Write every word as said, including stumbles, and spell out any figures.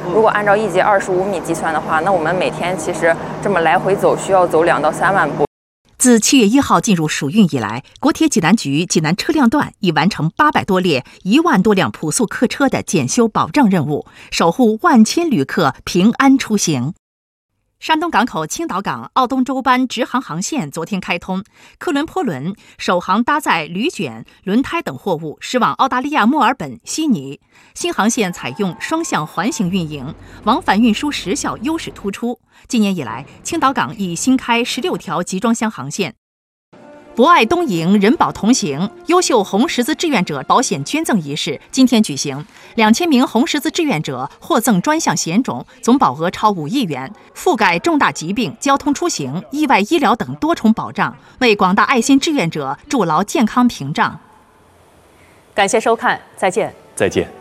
如果按照一节二十五米计算的话，那我们每天其实这么来回走需要走两到三万步。 自七月一号进入暑运以来，国铁济南局济南车辆段已完成八百多列、一万多辆普速客车的检修保障任务，守护万千旅客平安出行。山东港口青岛港澳东洲班直航航线昨天开通，科伦坡轮首航搭载铝卷、轮胎等货物驶往澳大利亚墨尔本、悉尼。新航线采用双向环形运营，往返运输时效优势突出。今年以来，青岛港已新开十六条集装箱航线。博爱东营人保同行优秀红十字志愿者保险捐赠仪式今天举行，两千名红十字志愿者获赠专项险种，总保额超五亿元，覆盖重大疾病、交通出行、意外医疗等多重保障，为广大爱心志愿者筑牢健康屏障。 感谢收看，再见， 再见。